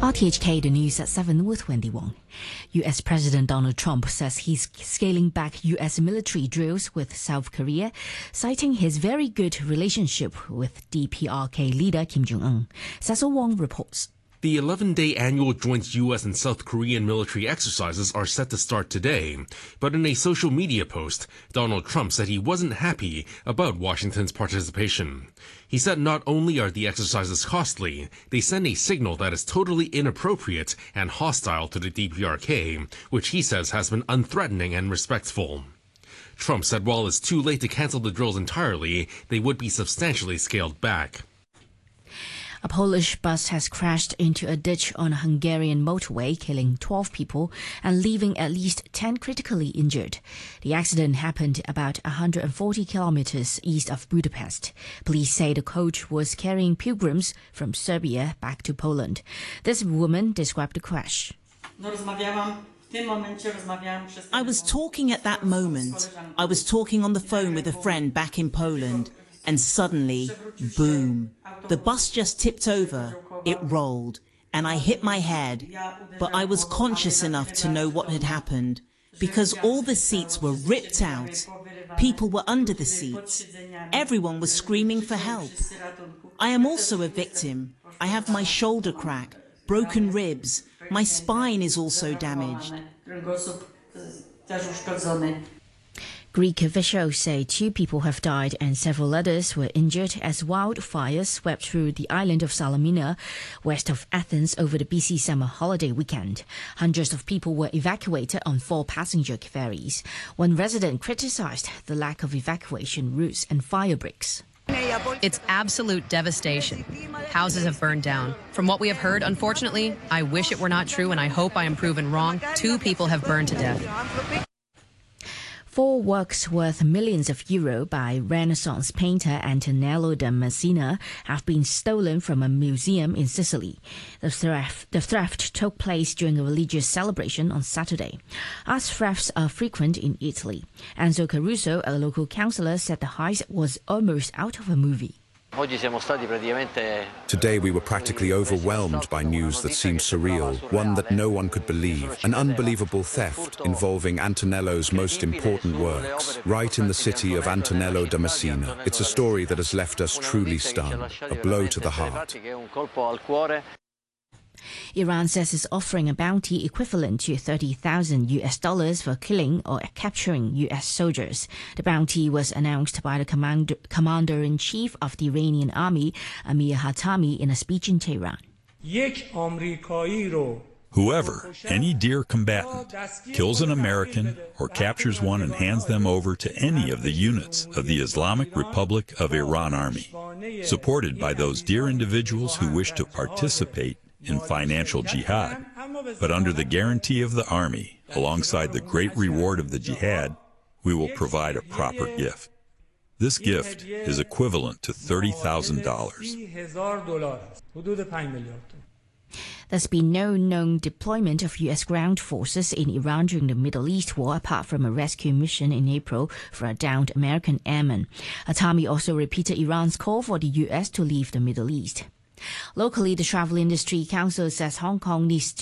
RTHK, the news at 7 with Wendy Wong. U.S. President Donald Trump says he's scaling back U.S. military drills with South Korea, citing his very good relationship with DPRK leader Kim Jong-un. Cecil Wong reports. The 11-day annual joint U.S. and South Korean military exercises are set to start today. But in a social media post, Donald Trump said he wasn't happy about Washington's participation. He said not only are the exercises costly, they send a signal that is totally inappropriate and hostile to the DPRK, which he says has been unthreatening and respectful. Trump said while it's too late to cancel the drills entirely, they would be substantially scaled back. A Polish bus has crashed into a ditch on a Hungarian motorway, killing 12 people and leaving at least 10 critically injured. The accident happened about 140 kilometers east of Budapest. Police say the coach was carrying pilgrims from Serbia back to Poland. This woman described the crash. I was talking at that moment. I was talking on the phone with a friend back in Poland. And suddenly, boom, the bus just tipped over, it rolled, and I hit my head, but I was conscious enough to know what had happened, because all the seats were ripped out, people were under the seats, everyone was screaming for help. I am also a victim. I have my shoulder crack, broken ribs, my spine is also damaged. Greek officials say 2 people have died and several others were injured as wildfires swept through the island of Salamina, west of Athens, over the busy summer holiday weekend. Hundreds of people were evacuated on 4 passenger ferries. One resident criticized the lack of evacuation routes and fire breaks. It's absolute devastation. Houses have burned down. From what we have heard, unfortunately, I wish it were not true and I hope I am proven wrong. 2 people have burned to death. 4 works worth millions of euro by Renaissance painter Antonello da Messina have been stolen from a museum in Sicily. The theft took place during a religious celebration on Saturday. As thefts are frequent in Italy, Enzo Caruso, a local councillor, said the heist was almost out of a movie. Today we were practically overwhelmed by news that seemed surreal, one that no one could believe, an unbelievable theft involving Antonello's most important works, right in the city of Antonello da Messina. It's a story that has left us truly stunned, a blow to the heart. Iran says it's offering a bounty equivalent to $30,000 for killing or capturing U.S. soldiers. The bounty was announced by the commander-in-chief of the Iranian army, Amir Hatami, in a speech in Tehran. Whoever, any dear combatant, kills an American or captures one and hands them over to any of the units of the Islamic Republic of Iran Army, supported by those dear individuals who wish to participate in financial jihad, but under the guarantee of the army, alongside the great reward of the jihad, we will provide a proper gift. This gift is equivalent to $30,000. There's been no known deployment of U.S. ground forces in Iran during the Middle East war, apart from a rescue mission in April for a downed American airman. Hatami also repeated Iran's call for the U.S. to leave the Middle East. Locally, the Travel Industry Council says Hong Kong needs